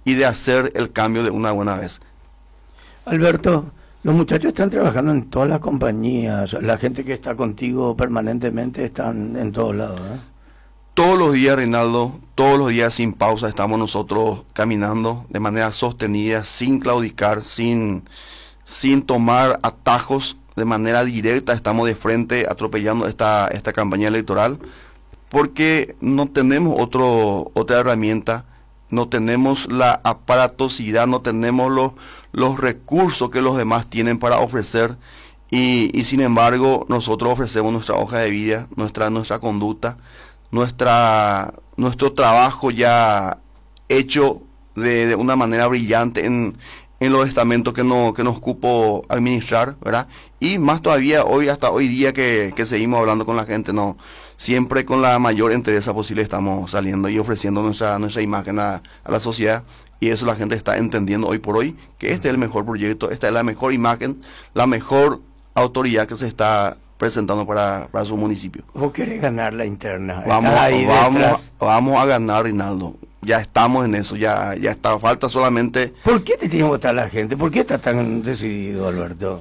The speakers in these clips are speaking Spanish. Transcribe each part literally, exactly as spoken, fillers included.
y de hacer el cambio de una buena vez. Alberto, los muchachos están trabajando en todas las compañías, la gente que está contigo permanentemente están en todos lados, ¿eh? Todos los días, Reinaldo, todos los días sin pausa estamos nosotros caminando de manera sostenida, sin claudicar, sin, sin tomar atajos, de manera directa estamos de frente atropellando esta, esta campaña electoral, porque no tenemos otro, otra herramienta, no tenemos la aparatosidad, no tenemos los, los recursos que los demás tienen para ofrecer, y, y sin embargo nosotros ofrecemos nuestra hoja de vida, nuestra, nuestra conducta, nuestra nuestro trabajo ya hecho de, de una manera brillante en, en los estamentos que, no, que nos cupo administrar, ¿verdad? Y más todavía hoy, hasta hoy día que, que seguimos hablando con la gente, no, siempre con la mayor entereza posible estamos saliendo y ofreciendo nuestra, nuestra imagen a, a la sociedad, y eso la gente está entendiendo hoy por hoy, que este es el mejor proyecto, esta es la mejor imagen, la mejor autoridad que se está presentando para, para su municipio. ¿Vos querés ganar la interna? Vamos, ahí vamos, vamos a ganar, Reinaldo. Ya estamos en eso, ya, ya está, falta solamente... ¿Por qué te tiene que votar la gente? ¿Por qué está tan decidido, Alberto?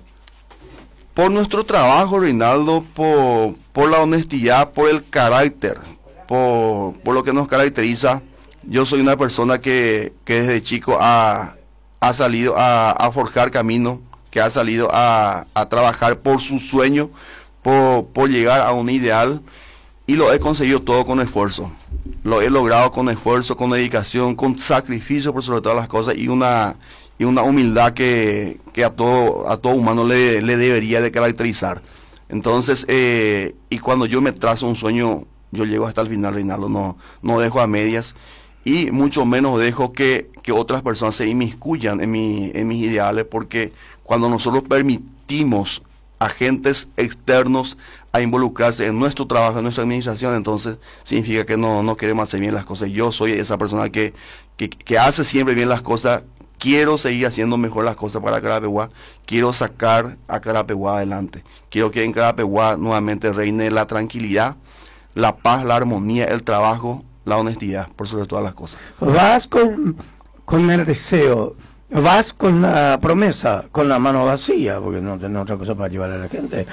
Por nuestro trabajo, Reinaldo, por, por la honestidad, por el carácter, por, por lo que nos caracteriza. Yo soy una persona que, que desde chico ha, ha salido a, a forjar camino, que ha salido a, a trabajar por su sueño, por, por llegar a un ideal, y lo he conseguido todo con esfuerzo. Lo he logrado con esfuerzo, con dedicación, con sacrificio por sobre todas las cosas, y una, y una humildad que, que a todo, a todo humano le, le debería de caracterizar. Entonces, eh, y cuando yo me trazo un sueño, yo llego hasta el final, Reinaldo, no, no dejo a medias, y mucho menos dejo que, que otras personas se inmiscuyan en, mi, en mis ideales, porque cuando nosotros permitimos agentes externos a involucrarse en nuestro trabajo, en nuestra administración, entonces significa que no, no queremos hacer bien las cosas. Yo soy esa persona que, que, que hace siempre bien las cosas. Quiero seguir haciendo mejor las cosas para Carapeguá, quiero sacar a Carapeguá adelante, quiero que en Carapeguá nuevamente reine la tranquilidad, la paz, la armonía, el trabajo, la honestidad, por sobre todas las cosas. Vas con, con el deseo, vas con la promesa, con la mano vacía, porque no tenés otra cosa para llevar a la gente.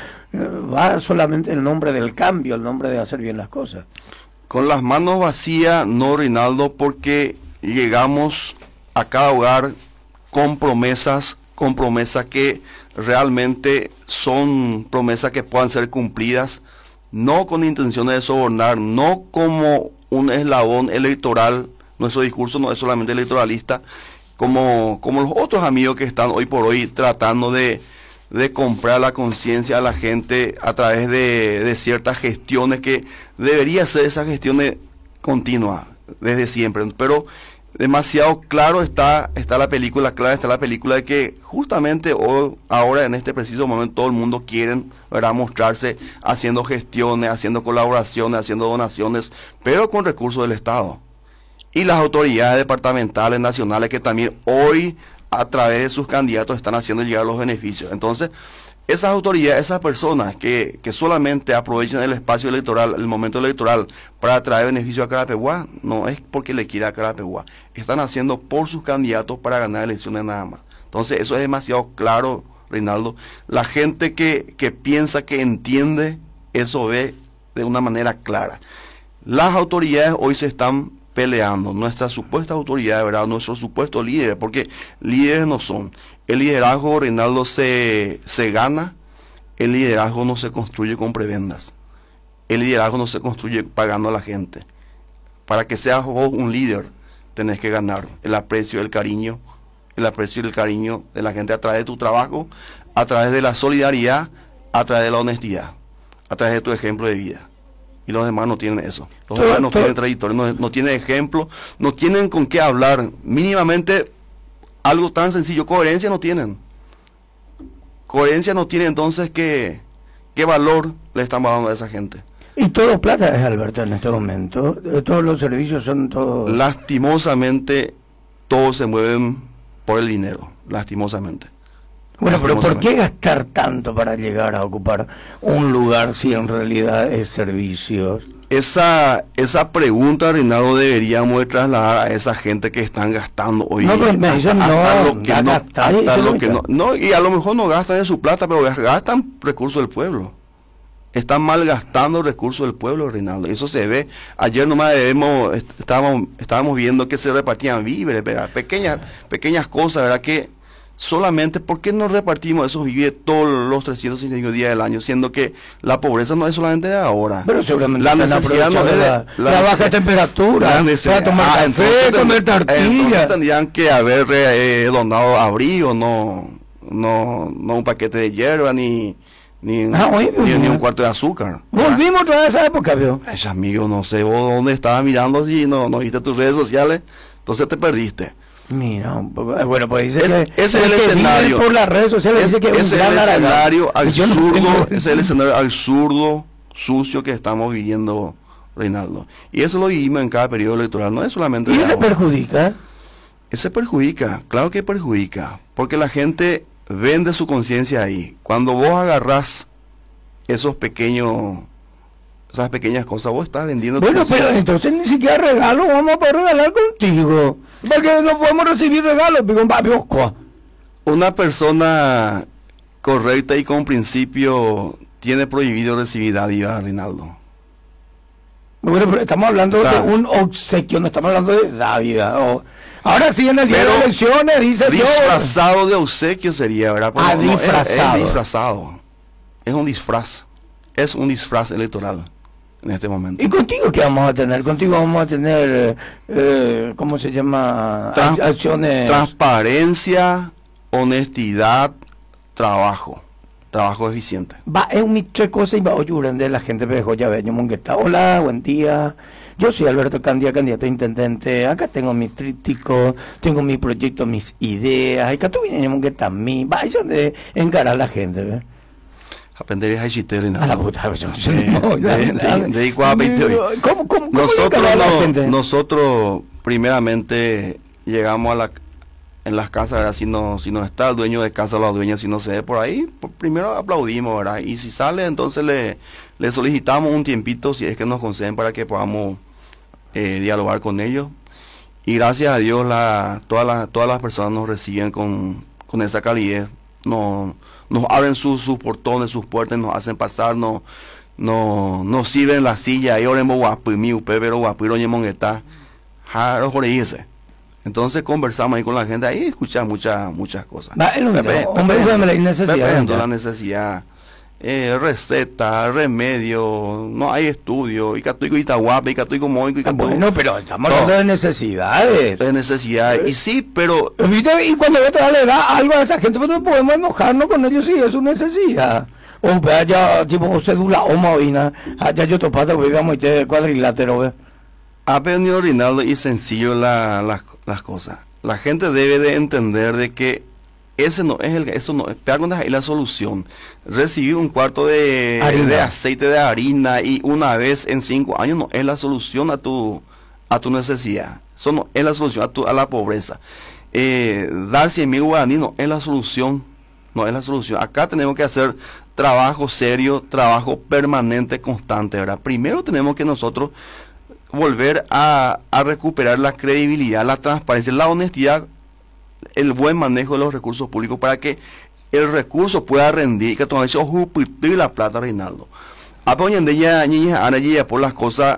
Va solamente el nombre del cambio, el nombre de hacer bien las cosas. Con las manos vacías, no, Reinaldo, porque llegamos a cada hogar con promesas, con promesas que realmente son promesas que puedan ser cumplidas, no con intenciones de sobornar, no como un eslabón electoral. Nuestro discurso no es solamente electoralista, como, como los otros amigos que están hoy por hoy tratando de, de comprar la conciencia a la gente a través de, de ciertas gestiones que debería ser esas gestiones continuas desde siempre, pero demasiado claro está, está la película, clara está la película de que justamente hoy, ahora en este preciso momento todo el mundo quiere, ¿verdad?, mostrarse haciendo gestiones, haciendo colaboraciones, haciendo donaciones, pero con recursos del Estado. Y las autoridades departamentales, nacionales, que también hoy a través de sus candidatos están haciendo llegar los beneficios. Entonces, esas autoridades, esas personas que, que solamente aprovechan el espacio electoral, el momento electoral, para traer beneficio a Carapeguá, no es porque le quiera a Carapeguá, están haciendo por sus candidatos para ganar elecciones nada más. Entonces eso es demasiado claro, Reinaldo. La gente que, que piensa, que entiende, eso ve de una manera clara. Las autoridades hoy se están peleando, nuestras supuestas autoridades, ¿verdad?, nuestros supuestos líderes, porque líderes no son. El liderazgo, Reinaldo, se, se gana, el liderazgo no se construye con prebendas, el liderazgo no se construye pagando a la gente. Para que seas vos un líder, tenés que ganar el aprecio, el cariño, el aprecio y el cariño de la gente a través de tu trabajo, a través de la solidaridad, a través de la honestidad, a través de tu ejemplo de vida. Y los demás no tienen eso, los demás no tienen trayectoria, no, no tienen ejemplo, no tienen con qué hablar, mínimamente algo tan sencillo, coherencia no tienen. Coherencia no tienen, entonces, ¿qué, qué valor le estamos dando a esa gente? Y todo plata es, Alberto, en este momento. Todos los servicios son todos... Lastimosamente, todos se mueven por el dinero, lastimosamente. Bueno, pero ¿por qué gastar tanto para llegar a ocupar un lugar si en realidad es servicios? esa, esa pregunta, Reinaldo, deberíamos de trasladar a esa gente que están gastando hoy. No, pero me dicen, hasta no, lo que ya no, gastáis, hasta eso lo no que ya. no, no, y a lo mejor no gastan de su plata, pero gastan recursos del pueblo. Están malgastando recursos del pueblo, Reinaldo. Eso se ve. Ayer nomás vemos, est- estábamos, estábamos viendo que se repartían víveres, ¿verdad? Pequeñas, pequeñas cosas, ¿verdad? Que solamente, ¿por qué no repartimos esos víveres todos los trescientos sesenta y cinco días del año? Siendo que la pobreza no es solamente de ahora. Pero seguramente la están necesidad no es de- aprovechando la, la baja nece- temperatura la necesidad- para tomar Ah, café, entonces ten- comer Entonces tortilla. tendrían que haber eh, donado abrigo, no, no, no un paquete de hierba, ni, ni, Ah, oye, ni, ni un no. cuarto de azúcar. ¿verdad? Volvimos otra vez a esa época, vio. Ay, amigo, no sé vos dónde estabas mirando, si no, no viste tus redes sociales, entonces te perdiste. Mira, un poco- eh, bueno, pues dice Es- que ese es el que vive escenario. por las redes sociales Es- dice que es ese un es gran el aragán. escenario Yo no absurdo, tengo- ese es el escenario absurdo, sucio que estamos viviendo, Reinaldo. Y eso lo vivimos en cada periodo electoral, no es solamente Y de eso ahora. perjudica. Ese perjudica, claro que perjudica, porque la gente vende su conciencia ahí. Cuando vos agarrás esos pequeños, esas pequeñas cosas, vos estás vendiendo tu Bueno, pero conciencia. entonces ni siquiera regalo vamos a poder regalar contigo. Porque no podemos recibir regalos, pico, papi, oscua. Una persona correcta y con principio tiene prohibido recibir dádiva, Reinaldo. Bueno, pero estamos hablando Claro. de un obsequio, no estamos hablando de Dávida. o- Ahora sí, en el día Pero de elecciones, dice yo. Disfrazado de obsequio sería, ¿verdad? Ah, no, es- disfrazado. Es, disfrazado. Es un disfraz. Es un disfraz electoral en este momento. ¿Y contigo qué vamos a tener? Contigo vamos a tener, eh, eh, ¿cómo se llama? Tran- Ac- Acciones. Transparencia, honestidad, trabajo. Trabajo eficiente. Va, es un tres cosas y va a llorar de la gente de Joya Beño Mongueta. Hola, buen día. Yo soy Alberto Candia, candidato a intendente. Acá tengo mi tríptico, tengo mi proyecto, mis ideas. Acá tú vienes Mongueta a mí. Vayan de encarar a la gente, ¿ves? Aprender a chiste, A la puta, yo no sé, De- no, ya- de- ya- de- de igual a veinte hoy. ¿Cómo, cómo, cómo Nosotros, encarar a la no- gente? nosotros primeramente llegamos a la en las casas, ¿verdad? Si no, si no está el dueño de casa o la dueña, si no se ve por ahí, pues primero aplaudimos, ¿verdad? Y si sale, entonces le, le solicitamos un tiempito, si es que nos conceden, para que podamos eh, dialogar con ellos. Y gracias a Dios, la, todas, las, todas las personas nos reciben con, con esa calidez. Nos, nos abren sus, sus portones, sus puertas, nos hacen pasar, nos, nos, nos sirven la silla. Y oremos guapimi, upe, pero guapiro, ñemongueta, jaro, joreíse. Entonces conversamos ahí con la gente, ahí escuchamos muchas muchas cosas. Va, es lo mismo. Pepe, Hombre, Pepe, eso me la necesidad. Pepe, ya. entonces la necesidad, eh, receta, remedio, no hay estudio, y catuico Itahuape, y catuico Moico, y Ah, catuico Bueno, pero estamos No. hablando de necesidades. de necesidad. Y sí, pero ¿Viste? Y cuando esto le da algo a esa gente, pues no podemos enojarnos con ellos si es su necesidad. O vaya, tipo, cédula o movina, allá yo topate, pues digamos, y te cuadrilátero, ¿ves? ha venido Rinaldo y sencillo la- las las cosas. La gente debe de entender de que ese no es el, eso no es pegar con ahí la solución. Recibir un cuarto de, Harina. de aceite de harina y una vez en cinco años no es la solución a tu a tu necesidad. Eso no es la solución a tu a la pobreza. Eh, dar cien mil guaraní no es la solución. No es la solución. Acá tenemos que hacer trabajo serio, trabajo permanente, constante, ¿verdad? Primero tenemos que nosotros volver a, a recuperar la credibilidad, la transparencia, la honestidad, el buen manejo de los recursos públicos para que el recurso pueda rendir y que todavía se ocupe la plata, Reinaldo. Apoyen de ella, niñas, ahora ella por las cosas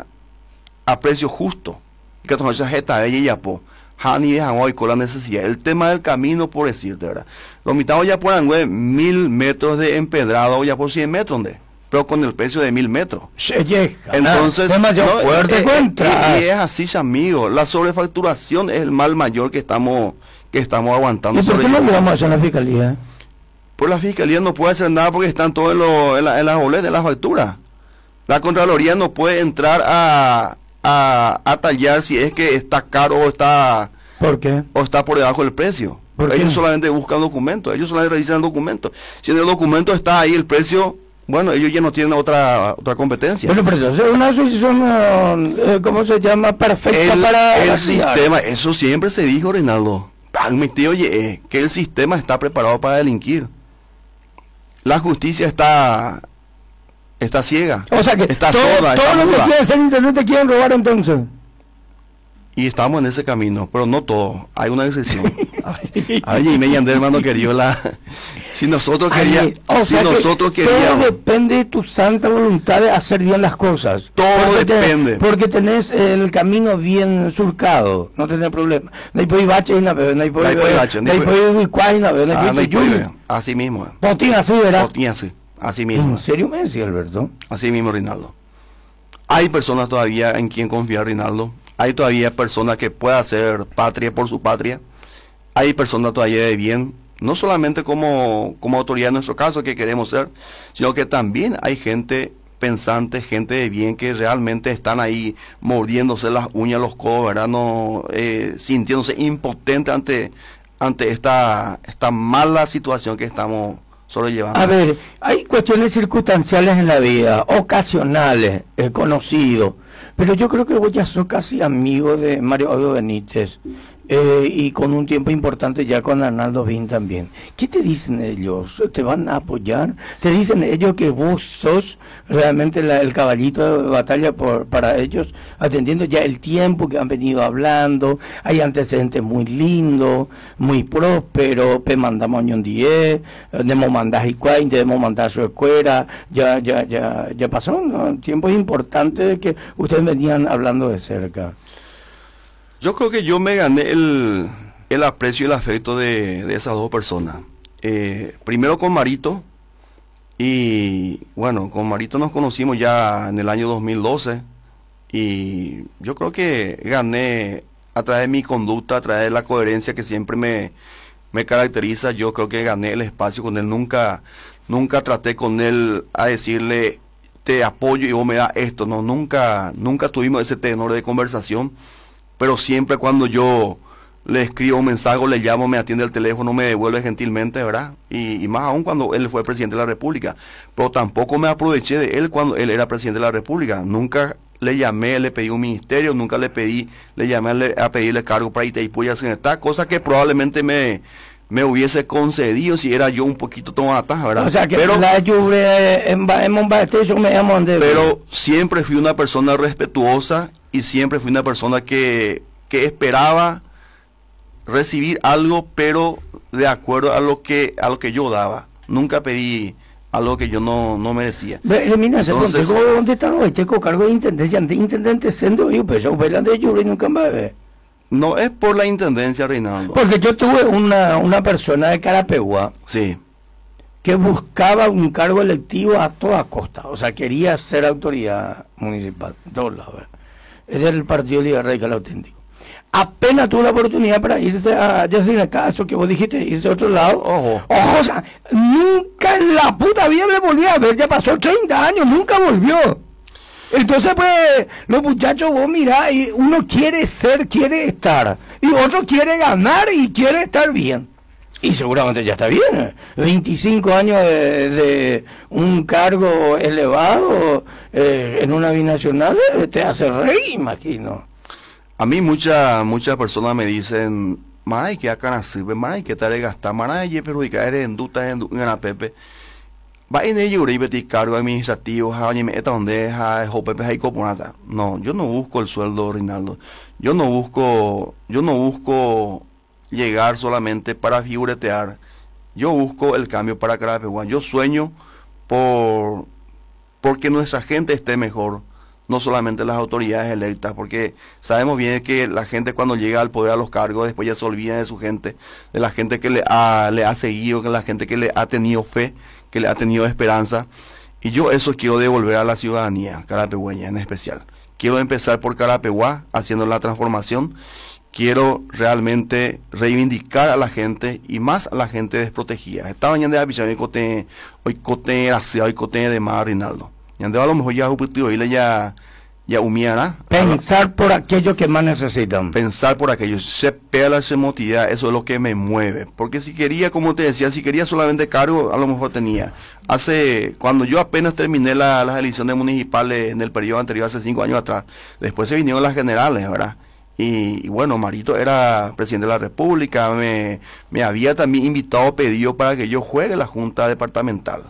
a precio justo y que todavía se jeta ella ya po. Hani de hoy con la necesidad. El tema del camino, por decirte, ¿verdad? Lo mitad ya por angüe, mil metros de empedrado, ya por cien metros, ¿dónde? Pero con el precio de mil metros. Se llega. Entonces, demasiado no, fuerte eh, contra. Y, y es así, amigo. La sobrefacturación es el mal mayor que estamos que estamos aguantando. ¿Y por qué sobre no ello. lo vamos a hacer en la fiscalía? Pues la fiscalía no puede hacer nada porque están todos en, lo- en, la- en las boletas, en las facturas. La Contraloría no puede entrar a, a, a tallar si es que está caro o está ¿Por qué? o está por debajo del precio. ¿Por Ellos qué? solamente buscan documentos, ellos solamente revisan el documento. Si en el documento está ahí el precio, bueno, ellos ya no tienen otra otra competencia. Bueno, pero entonces es una asociación, eh, ¿cómo se llama? Perfecta el, para... el vaciar. sistema, eso siempre se dijo, Reinaldo. Ay, mi tío, oye, eh, que el sistema está preparado para delinquir. La justicia está está ciega, O sea que está todo, sorda, todo está lo que muda. quiere ser intendente quieren robar entonces. Y estamos en ese camino, pero no todo, hay una excepción. Ay, y me llamé, hermano querido, la si nosotros queríamos, Ay, o si sea que nosotros todo queríamos, depende de tu santa voluntad de hacer bien las cosas. Todo Porque te- depende. porque tenés el camino bien surcado, no tenés problema. No hay por bache na no hay por No hay por bache, no hay no por hay Uruguay, no hay ah, por no hay Yuri. problema. Así mismo, Botín así, ¿verdad? Botín así, así mismo, ¿En serio me decía Alberto? así mismo, Rinaldo. Hay personas todavía en quien confiar, Rinaldo. Hay todavía personas que puedan hacer patria por su patria. Hay personas todavía de bien, no solamente como, como autoridad en nuestro caso que queremos ser, sino que también hay gente pensante, gente de bien que realmente están ahí mordiéndose las uñas, los codos, ¿verdad? No, eh, sintiéndose impotente ante, ante esta, esta mala situación que estamos sobrellevando. A ver, hay cuestiones circunstanciales en la vida, ocasionales, eh, conocidos, pero yo creo que vos ya sos casi amigo de Mario Audio Benítez, eh, y con un tiempo importante ya con Arnaldo Bin también. ¿Qué te dicen ellos? ¿Te van a apoyar? ¿Te dicen ellos que vos sos realmente la- el caballito de batalla por, para ellos, atendiendo ya el tiempo que han venido hablando? Hay antecedentes muy lindos, muy prósperos, pe mandamos un diez, debemos mandar Hicuain, debemos mandar su escuela, ya, ya, ya, ya pasaron, ¿no?, tiempos importantes de que ustedes venían hablando de cerca. Yo creo que yo me gané el, el aprecio y el afecto de, de esas dos personas. Eh, primero con Marito, y bueno, con Marito nos conocimos ya en el año dos mil doce, y yo creo que gané a través de mi conducta, a través de la coherencia que siempre me, me caracteriza. Yo creo que gané el espacio con él. Nunca, nunca traté con él a decirle, te apoyo y vos me das esto. No, nunca, nunca tuvimos ese tenor de conversación. Pero siempre cuando yo le escribo un mensaje o le llamo, me atiende el teléfono, me devuelve gentilmente, ¿verdad? Y, y más aún cuando él fue presidente de la República. Pero tampoco me aproveché de él cuando él era presidente de la República. Nunca le llamé, le pedí un ministerio, nunca le pedí, le llamé a, le- a pedirle cargo para Itaipú y esta cosa que probablemente me, me hubiese concedido si era yo un poquito tomata, ¿verdad? O sea que pero, la lluvia en ba- en Mombate, yo me llamo Andrés. pero siempre fui una persona respetuosa y siempre fui una persona que, que esperaba recibir algo, pero de acuerdo a lo que a lo que yo daba. Nunca pedí algo que yo no, no merecía. Ve, mira, se Entonces- contigo, ¿dónde están hoy? Tengo cargo de intendencia, de intendente siendo yo, pero yo velan de lluvia y nunca me ve. No es por la intendencia, Reinaldo. Porque yo tuve una, una persona de Carapegua Sí, que buscaba un cargo electivo a toda costa, o sea, quería ser autoridad municipal, de todos lados. ¿verdad? Es del Partido Liberal Radical Auténtico. Apenas tuve la oportunidad para irse a, ya sin el caso que vos dijiste, irse a otro lado. Ojo. Ojo, o sea, nunca en la puta vida le volví a ver, ya pasó treinta años, nunca volvió. Entonces, pues, los muchachos, vos mirá, y uno quiere ser, quiere estar, y otro quiere ganar y quiere estar bien. Y seguramente ya está bien. ¿eh? veinticinco años de, de un cargo elevado eh, en una binacional eh, te hace rey, imagino. a mí muchas muchas personas me dicen, Maray, que acá sirve, Maray, que te gastar, Maray, perjudicar eres en duta en en Pepe. Va en ello y beti cargo administrativo, ja, oye, esta donde ja, jo, Pepe, hay coponata. No, yo no busco el sueldo, Rinaldo. Yo no busco, yo no busco llegar solamente para figuretear. Yo busco el cambio para Carapeguá. Yo sueño por porque nuestra gente esté mejor, no solamente las autoridades electas, porque sabemos bien que la gente cuando llega al poder, a los cargos, después ya se olvida de su gente, de la gente que le ha, le ha seguido, de la gente que le ha tenido fe, que le ha tenido esperanza, y yo eso quiero devolver a la ciudadanía carapegüeña en especial. Quiero empezar por Carapeguá, haciendo la transformación. Quiero realmente reivindicar a la gente y más a la gente desprotegida. Esta mañana de avisación hoy cote, hoy cote, hoy cote de más, Rinaldo. Y ande a lo mejor ya uputió y le ya ya humiera. Pensar por aquellos que más necesitan. Pensar por aquello, se pega la emotividad, eso es lo que me mueve. Porque si quería, como te decía, si quería solamente cargo, a lo mejor tenía. Hace, cuando yo apenas terminé la- las elecciones municipales en el periodo anterior, hace cinco años atrás, después se vinieron las generales, ¿verdad? Y, y bueno, Marito era presidente de la República, me, me había también invitado, pedido para que yo juegue la Junta Departamental.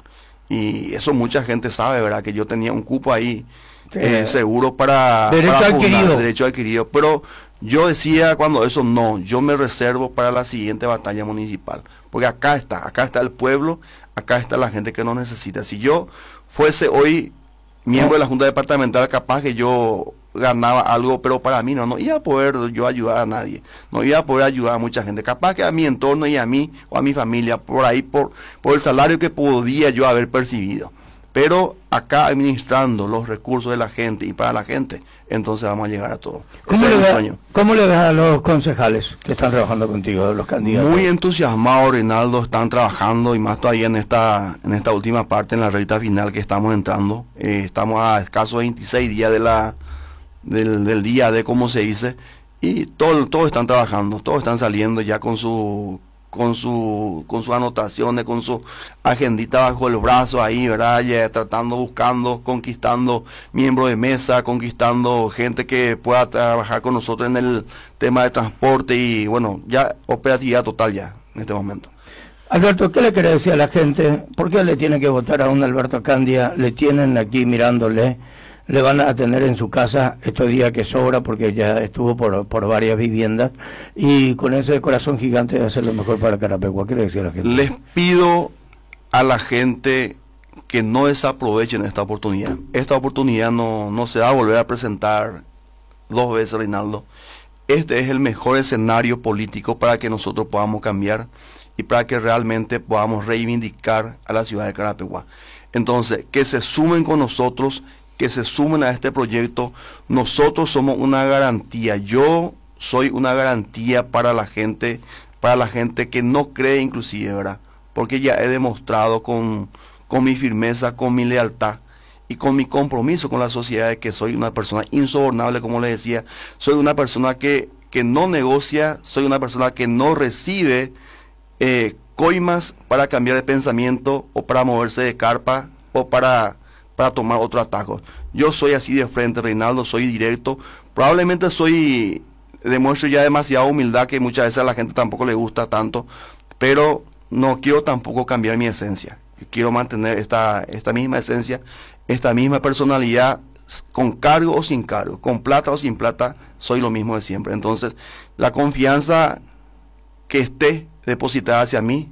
Y eso mucha gente sabe, ¿verdad? Que yo tenía un cupo ahí Sí. eh, seguro para... Derecho para fundar, adquirido. Derecho adquirido. Pero yo decía cuando eso, no, yo me reservo para la siguiente batalla municipal. Porque acá está, acá está el pueblo, acá está la gente que nos necesita. Si yo fuese hoy miembro de la Junta Departamental, capaz que yo ganaba algo, pero para mí no, no iba a poder yo ayudar a nadie, no iba a poder ayudar a mucha gente, capaz que a mi entorno y a mí o a mi familia, por ahí, por, por el salario que podía yo haber percibido. Pero acá administrando los recursos de la gente y para la gente, entonces vamos a llegar a todo. ¿Cómo Ese le, es mi ve- sueño. ¿Cómo le ves a los concejales que están trabajando contigo, los candidatos? Muy entusiasmados, Reinaldo, están trabajando y más todavía en esta en esta última parte, en la recta final que estamos entrando. Eh, estamos a escasos veintiséis días de la del, del día de, como se dice, y todo, todos están trabajando, todos están saliendo ya con su con su con sus anotaciones, con su agendita bajo el brazo ahí, ¿verdad? Ya tratando, buscando, conquistando miembros de mesa, conquistando gente que pueda trabajar con nosotros en el tema de transporte y bueno, ya operatividad total ya en este momento. Alberto, ¿qué le quiere decir a la gente? ¿Por qué le tiene que votar a un Alberto Candia? Le tienen aquí mirándole, le van a tener en su casa estos días que sobra porque ya estuvo por, por varias viviendas y con ese corazón gigante de hacer lo mejor para Carapeguá. ¿Qué le decía a la gente? Les pido a la gente que no desaprovechen esta oportunidad. Esta oportunidad no, no se va a volver a presentar dos veces, Reinaldo. Este es el mejor escenario político para que nosotros podamos cambiar y para que realmente podamos reivindicar a la ciudad de Carapeguá. Entonces, que se sumen con nosotros, que se sumen a este proyecto. Nosotros somos una garantía. Yo soy una garantía para la gente, para la gente que no cree inclusive, ¿verdad? Porque ya he demostrado con, con mi firmeza, con mi lealtad y con mi compromiso con la sociedad de que soy una persona insobornable, como le decía. Soy una persona que, que no negocia, soy una persona que no recibe eh, coimas para cambiar de pensamiento o para moverse de carpa o para... para tomar otro atajo. Yo soy así de frente, Reinaldo, soy directo. Probablemente soy, demuestro ya demasiada humildad que muchas veces a la gente tampoco le gusta tanto, pero no quiero tampoco cambiar mi esencia. Yo quiero mantener esta, esta misma esencia, esta misma personalidad, con cargo o sin cargo, con plata o sin plata, soy lo mismo de siempre. Entonces, la confianza que esté depositada hacia mí,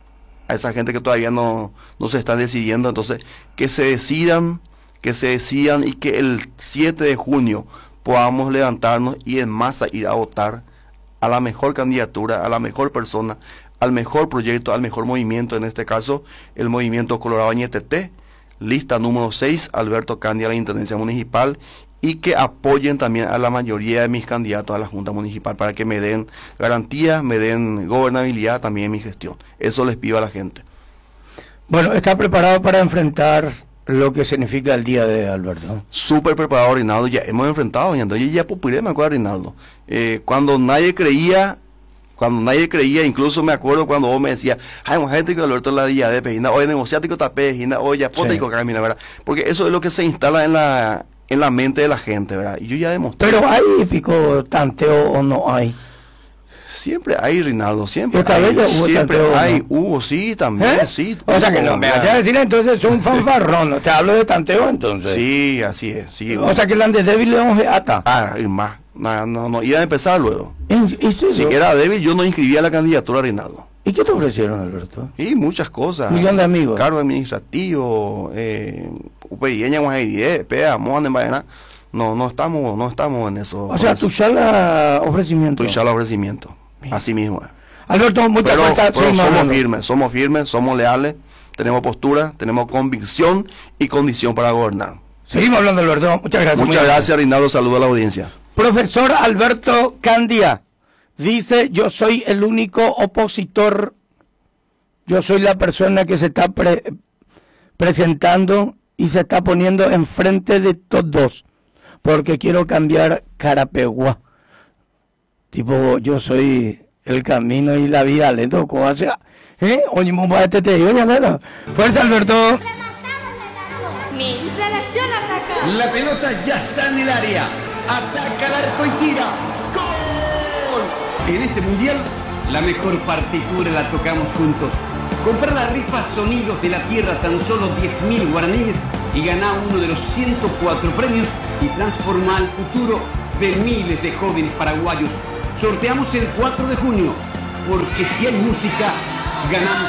a esa gente que todavía no, no se están decidiendo, entonces que se decidan, que se decidan y que el siete de junio podamos levantarnos y en masa ir a votar a la mejor candidatura, a la mejor persona, al mejor proyecto, al mejor movimiento, en este caso el movimiento Colorado Ñeteté, lista número seis, Alberto Candia a la Intendencia Municipal, y que apoyen también a la mayoría de mis candidatos a la Junta Municipal para que me den garantía, me den gobernabilidad también en mi gestión. Eso les pido a la gente. Bueno, ¿está preparado para enfrentar lo que significa el día de Alberto? Súper preparado, Reinaldo. Ya hemos enfrentado, ya, entonces ya pupuré, me acuerdo, Reinaldo. Eh, cuando nadie creía, cuando nadie creía, incluso me acuerdo cuando vos me decías, ay, un gente que Alberto la día de Pejina, oye, negociático tapé, oye, apote y camina, ¿verdad? Porque eso es lo que se instala en la... en la mente de la gente, ¿verdad? Y yo ya demostré. Pero hay pico tanteo o no hay. Siempre hay, Reinaldo, siempre Esta hay, vez ya hubo siempre tanteo, hay, ¿no? hubo, sí, también, ¿Eh? sí. O sea que no, hubo, me ya. vaya a decir entonces es un fanfarrón, no te hablo de tanteo entonces. Sí, así es, sí. O sea que el Andes débil le ata. Ah, y más, no, no, no, iba a empezar luego. ¿Y, y, Si era débil, yo no inscribía la candidatura, Reinaldo. ¿Y qué te ofrecieron, Alberto? Y muchas cosas. Millón de amigos. Cargo administrativo, eh, uperiña, guajirie, pea, moan, en Bayana. No, no estamos, no estamos en eso. O sea, tu sala ofrecimiento. Tu sala ofrecimiento, así mismo es. Alberto, muchas Pero, gracias. pero Sí, somos Manolo. firmes, somos firmes, somos leales, tenemos postura, tenemos convicción y condición para gobernar. Seguimos hablando, Alberto. Muchas gracias. Muchas gracias, Reinaldo, saludo a la audiencia. Profesor Alberto Candia dice, yo soy el único opositor, yo soy la persona que se está pre presentando y se está poniendo enfrente de todos, porque quiero cambiar Carapeguá. Tipo, yo soy el camino y la vida, le tocó hacia... ¿Eh? Oye, mamá, este te digo, ya, fuerza, Alberto. Mi selección ataca. La pelota ya está en el área. Ataca el arco y tira. ¡Gol! En este mundial, La mejor partitura la tocamos juntos. Compra la rifa Sonidos de la Tierra, tan solo diez mil guaraníes, y gana uno de los ciento cuatro premios y transforma el futuro de miles de jóvenes paraguayos. Sorteamos el cuatro de junio, porque si hay música, ganamos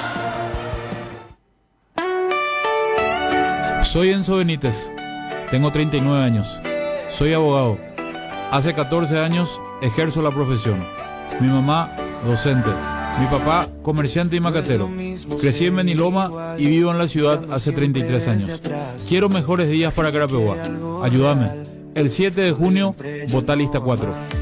todos. Soy Enzo Benítez, tengo treinta y nueve años, soy abogado. Hace catorce años ejerzo la profesión. Mi mamá, docente. Mi papá, comerciante y macatero. Crecí en Beniloma y vivo en la ciudad hace treinta y tres años. Quiero mejores días para Carapeguá. Ayúdame. El siete de junio, vota lista cuatro.